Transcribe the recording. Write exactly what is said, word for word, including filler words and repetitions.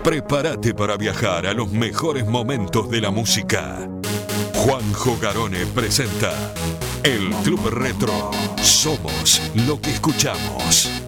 Prepárate para viajar a los mejores momentos de la música. Juanjo Garone presenta el Club Retro. Somos lo que escuchamos.